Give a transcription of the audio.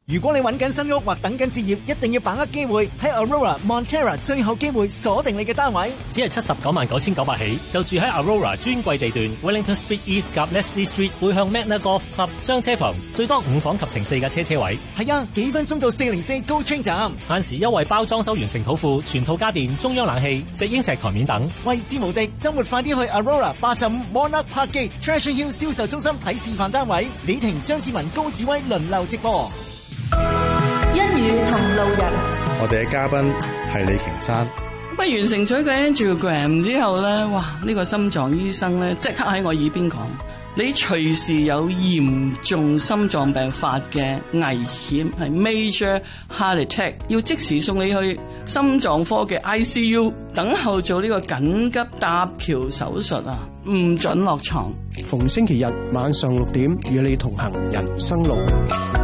如果你揾緊新屋或等緊置業，一定要把握機會，喺 Aurora Montera 最後機會鎖定你嘅單位。 只係799900起，就住喺 Aurora 專櫃地段 Wellington Street East 及 Leslie Street 背向 Magna Golf Club 雙車房，最多5房及停4架車位。 係啊，幾分鐘到404 GO Train 站。 限時優惠包裝修完成土庫、全套家電、中央冷氣、石英石台面等。 位置無敵，週末快啲去 Aurora 85 Monarch Park Gate Treasure Hill 銷售中心睇示範單位。李婷、張志文、高志威輪流直播。 一語同路人， 我哋嘅嘉賓係李瓊山。 咁完成咗個 angiogram 之後咧，哇！呢個心臟醫生咧即刻喺我耳邊講：你隨時有嚴重心臟病發嘅危險，係 major heart attack， 要即時送你去心臟科嘅 ICU 等候做呢個緊急搭橋手術啊！唔准落床。 逢星期日晚上6點與你同行人生路。